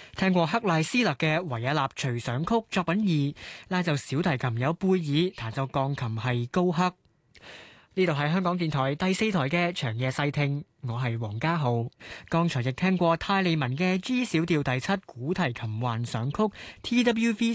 聽過克賴斯勒嘅維也納隨想曲作品2，拉奏小提琴有貝爾，彈奏鋼琴係高克。呢度係香港電台第4台嘅長夜細聽，我係黃家豪。剛才亦聽過泰利文嘅 G 小調第7古提琴幻想曲 TWV